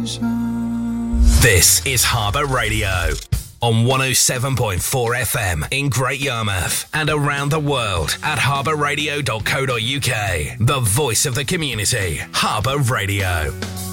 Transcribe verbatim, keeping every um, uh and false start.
This is Harbour Radio on one oh seven point four F M in Great Yarmouth and around the world at harbour radio dot co dot U K. The voice of the community, Harbour Radio.